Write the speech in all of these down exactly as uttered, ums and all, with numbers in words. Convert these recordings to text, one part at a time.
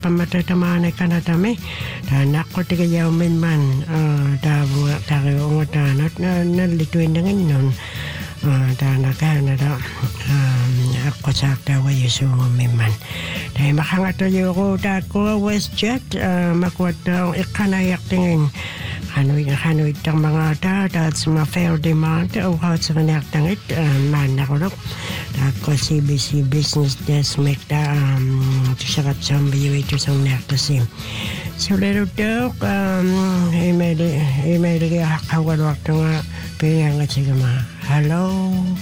pamatatamaan kanatami ta nakko tiga yaumin man ta buat ta ngota not na nalituin dengan non ta nakana ta ako sakta wa yesu miman ta makangato yo ta ko WestJet makwat ikanayak tingin Hanoi Hanoi tang mga ta ta sa fair demand o ha sa kanak tangit man ako ta ko C B C Business Desk make ta um sakat sambi ito sa nakta sim so lero to um email email ya kawan waktu nga pinang nga ma hello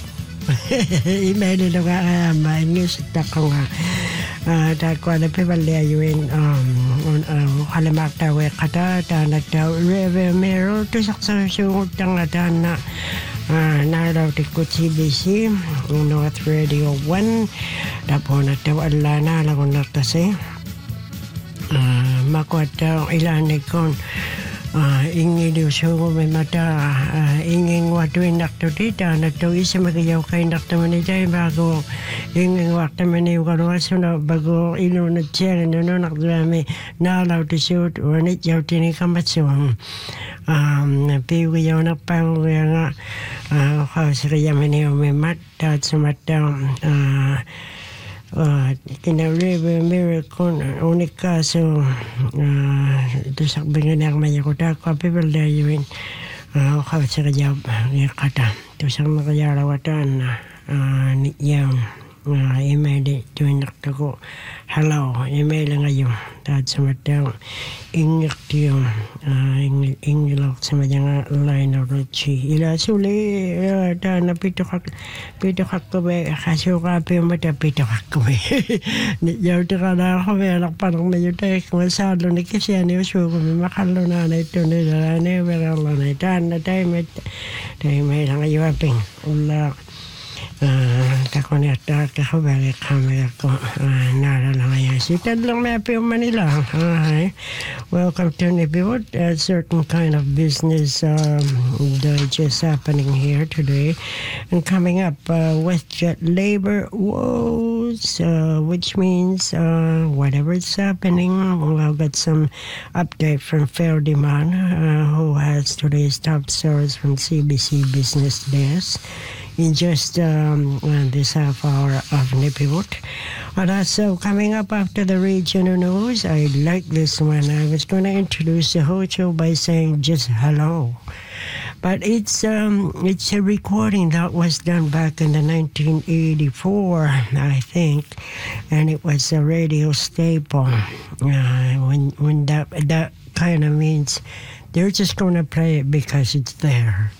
email ito ka ma news ta ko nga Uh, ta ko na pibali ayuin um on uh, halamak ta we kata ta na ta river mero to saksa sungut tang ta na uh, na daw ti ko C B C North Radio one ta po na ta wala na la kon ta si uh, makwata ilan ni kon Uh, ingi diyo siya ko may mata uh, inging watuin nakto tita nakto isa magayaw kay nakto manitay bago inging wakta maniw karuwaso na bago ilo na siya na no nakdami nalaw ti siya wanit yaw tinikamatsuang um, piwayaw na pangwaya nga uh, kasiraya maniw may mata at sumata uh, Uh, kinariba miracle unik kaso uh, ito sa binganang maya ko ta ko people there yun uh, ka sa kaya kata ito sa makayarawatan uh, yan uh, email ito yung nakta ko hello email ngayon at sa matang ingak tiyo ingilok sa mayang line of Richie ila suli ta na pito kak pito kak kabe kaso kape mata pito kak kabe yaw ti kana ko may anak parang medyo tayo kumasalo ni kasi ano yung suko may makalo na na ito nila na yung na ito na tayo may tayo may lang ayo aping ula tako na ito kakabalik kami ako nara lang ayan sitad lang may aping Manila hi welcome to Nipiput a certain kind of business um, that just happening here today and coming up uh, WestJet labor woes uh, which means uh, whatever is happening well, I'll get some update from Fair Demand uh, who has today's top stories from C B C Business Desk in just um, this half hour of Nipiput. And also coming up after the regional news, I like this one. I was going to introduce the whole show by saying just hello. But it's um, it's a recording that was done back in the nineteen eighty-four, I think, and it was a radio staple. Uh, when when that that kind of means they're just going to play it because it's there.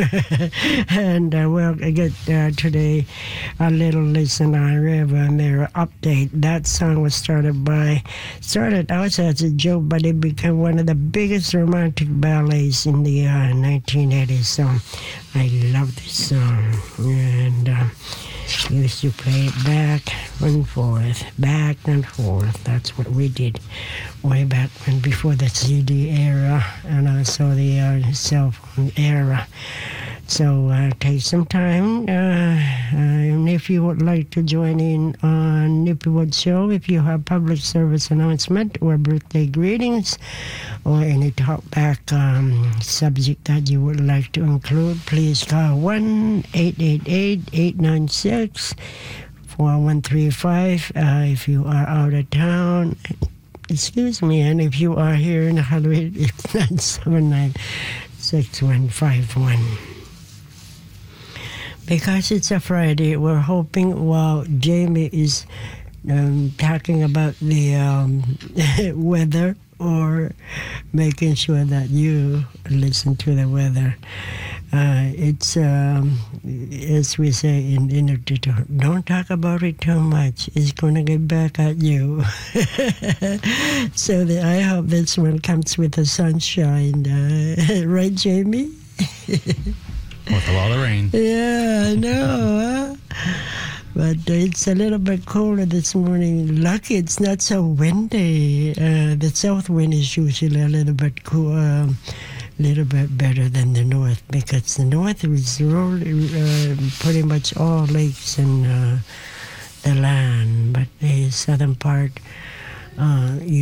And uh, we'll get uh, today a little listen on River Mirror update. That song was started by, started out as a joke, but it became one of the biggest romantic ballets in the uh, nineteen eighties. So I love this song. And uh, used to play it back and forth, back and forth. That's what we did way back when, before the C D era and also the uh, cell phone era. So uh, take some time. Uh, and if you would like to join in on Nipiput Show, if you have public service announcement or birthday greetings or any talkback um, subject that you would like to include, please call one eight eight eight, eight nine six, four one three five. Uh, if you are out of town, excuse me, and if you are here in Hollywood, it's nine seven nine, six one five one. Because it's a Friday, we're hoping while Jamie is um, talking about the um, weather or making sure that you listen to the weather. Uh, it's, um, as we say in Inuktitut, don't talk about it too much. It's going to get back at you. So the, I hope this one comes with the sunshine. Uh, right, Jamie? With a lot of rain. Yeah, I know. Huh? But it's a little bit cooler this morning. Lucky it's not so windy. Uh, the south wind is usually a little bit cool, a um, little bit better than the north, because the north is really, uh, pretty much all lakes and uh, the land. But the southern part, uh,